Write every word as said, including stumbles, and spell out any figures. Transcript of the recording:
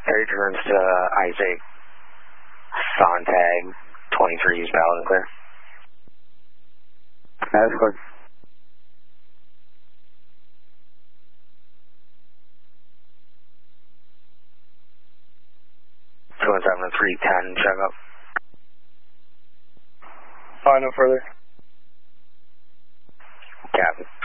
Harry turns to Isaac. Sontag, twenty-three, use valid and clear. That's good. two one seven three ten, check up. Fine, no further. Captain.